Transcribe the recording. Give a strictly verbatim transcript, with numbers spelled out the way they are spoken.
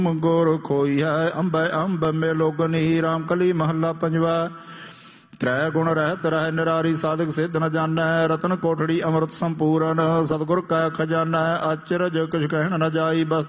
ਗੁਰ ਖੋਈ ਹੈ ਅੰਬੈ ਅੰਬ ਮੇਲੋਗਨੀ। ਰਾਮ ਕਲੀ ਮਹੱਲਾ ਪੰਜਵਾ। ਤ੍ਰੈ ਗੁਣ ਰਹਿਤ ਰਹਿ ਨਿਰਾਰੀ ਸਾਧਕ ਸਿੱਧ ਨ ਜਾਣੈ। ਰਤਨ ਕੋਠੜੀ ਅੰਮ੍ਰਿਤ ਸੰਪੂਰਨ ਸਤਿਗੁਰ ਕੈ ਖਜ਼ਾਨਾ। ਅਚਰਜ ਕਿਛ ਕਹਿਣ ਨ ਜਾਈ ਬਸਤ